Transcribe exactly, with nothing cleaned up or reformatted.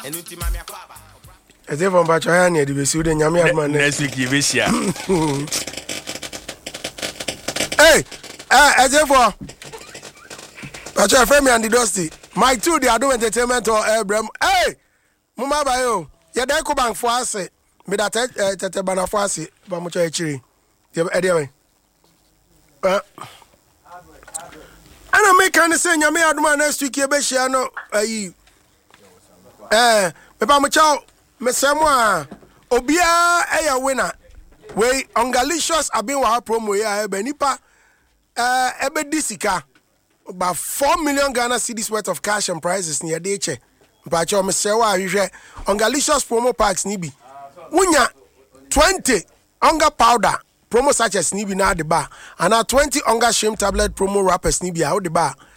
As if I'm back to Hania, the Besud and Yamia next week, you wish ya. Hey, as if for Pacha Femi and the Dusty, my two, they are doing entertainment or Abraham. Hey, Mumma Bayo, Yadeko Bank for us, me that Tetabana Fasi, Bamucha Chiri. Anyway, uh, and I make kind of say, Yamia Adman next week, Yabeshiano, eh, Pamucha. Mesemwa obia eya winner we Ongalicious abin wa promo ya ebe nipa eh ebe disika about four million Ghana cedis worth of cash and prizes near de che mpacho mesewa ahwehwe Ongalicious promo packs ni bi wunya twenty onga powder promo sachets ni bi na de ba and twenty onga shrimp tablet promo wrappers ni bi a de ba